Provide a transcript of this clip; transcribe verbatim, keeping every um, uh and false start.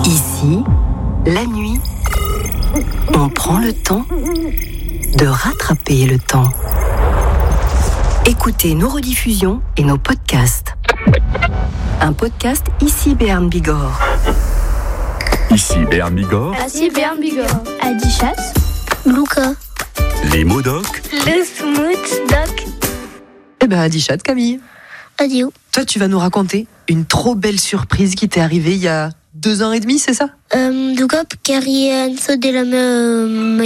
Ici, la nuit, on prend le temps de rattraper le temps. Écoutez nos rediffusions et nos podcasts. Un podcast Ici Béarn Bigorre. Ici Béarn Bigorre. Ici Béarn Bigorre. Adichat. Luca. Les mots doc. Le smooth doc. Eh ben, Adichat, Camille. Adio. Toi, tu vas nous raconter une trop belle surprise qui t'est arrivée il y a deux ans et demi, c'est ça? Euh, Luca, carrière, de la